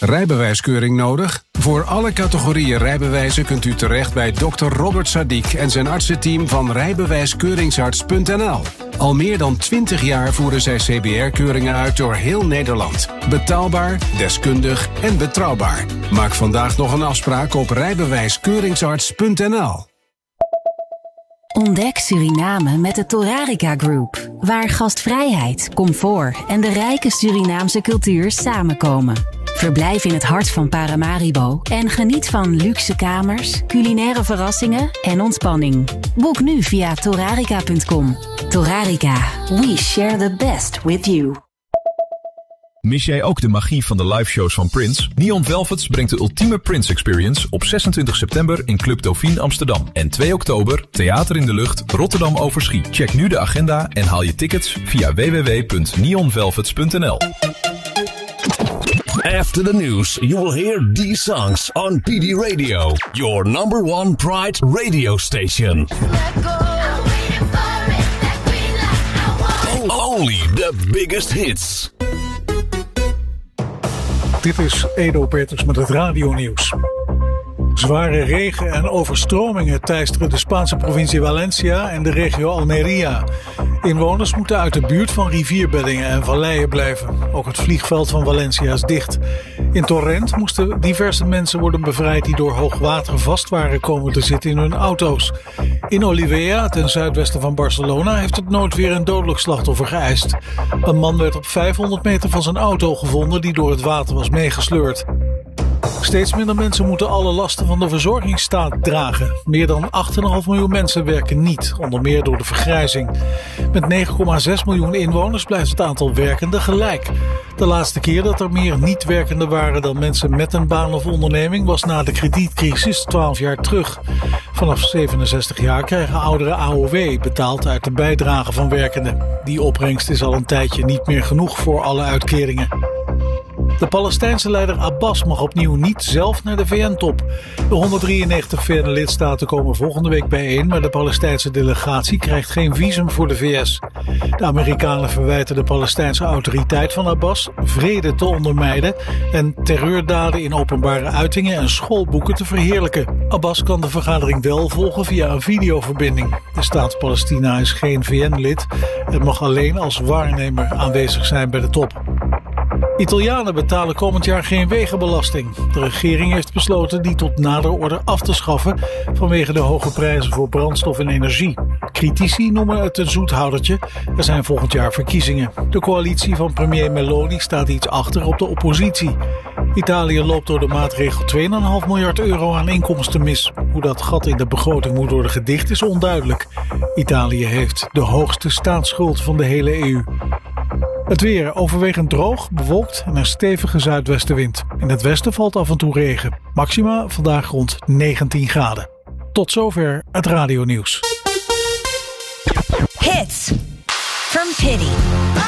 Rijbewijskeuring nodig? Voor alle categorieën rijbewijzen kunt u terecht bij Dr. Robert Sadiq en zijn artsenteam van rijbewijskeuringsarts.nl. Al meer dan 20 jaar voeren zij CBR-keuringen uit door heel Nederland. Betaalbaar, deskundig en betrouwbaar. Maak vandaag nog een afspraak op rijbewijskeuringsarts.nl. Ontdek Suriname met de Torarica Group, waar gastvrijheid, comfort en de rijke Surinaamse cultuur samenkomen. Verblijf in het hart van Paramaribo en geniet van luxe kamers, culinaire verrassingen en ontspanning. Boek nu via torarica.com. Torarica, we share the best with you. Mis jij ook de magie van de liveshows van Prince? Neon Velvets brengt de ultieme Prince Experience op 26 september in Club Dauphine Amsterdam. En 2 oktober Theater in de Lucht Rotterdam Overschie. Check nu de agenda en haal je tickets via www.neonvelvets.nl. After the news, you will hear these songs on PD Radio, your number one Pride radio station. Only the biggest hits. Dit is Edo Peters met het radionieuws. Zware regen en overstromingen teisteren de Spaanse provincie Valencia en de regio Almería. Inwoners moeten uit de buurt van rivierbeddingen en valleien blijven. Ook het vliegveld van Valencia is dicht. In Torrent moesten diverse mensen worden bevrijd die door hoogwater vast waren komen te zitten in hun auto's. In Olivella, ten zuidwesten van Barcelona, heeft het noodweer een dodelijk slachtoffer geëist. Een man werd op 500 meter van zijn auto gevonden die door het water was meegesleurd. Steeds minder mensen moeten alle lasten van de verzorgingsstaat dragen. Meer dan 8,5 miljoen mensen werken niet, onder meer door de vergrijzing. Met 9,6 miljoen inwoners blijft het aantal werkenden gelijk. De laatste keer dat er meer niet-werkenden waren dan mensen met een baan of onderneming was na de kredietcrisis 12 jaar terug. Vanaf 67 jaar krijgen ouderen AOW betaald uit de bijdrage van werkenden. Die opbrengst is al een tijdje niet meer genoeg voor alle uitkeringen. De Palestijnse leider Abbas mag opnieuw niet zelf naar de VN-top. De 193 VN-lidstaten komen volgende week bijeen, maar de Palestijnse delegatie krijgt geen visum voor de VS. De Amerikanen verwijten de Palestijnse autoriteit van Abbas vrede te ondermijnen en terreurdaden in openbare uitingen en schoolboeken te verheerlijken. Abbas kan de vergadering wel volgen via een videoverbinding. De staat Palestina is geen VN-lid en mag alleen als waarnemer aanwezig zijn bij de top. Italianen betalen komend jaar geen wegenbelasting. De regering heeft besloten die tot nader orde af te schaffen vanwege de hoge prijzen voor brandstof en energie. Critici noemen het een zoethoudertje. Er zijn volgend jaar verkiezingen. De coalitie van premier Meloni staat iets achter op de oppositie. Italië loopt door de maatregel 2,5 miljard euro aan inkomsten mis. Hoe dat gat in de begroting moet worden gedicht is onduidelijk. Italië heeft de hoogste staatsschuld van de hele EU. Het weer overwegend droog, bewolkt en een stevige zuidwestenwind. In het westen valt af en toe regen. Maxima vandaag rond 19 graden. Tot zover het radionieuws. Hits from Pity.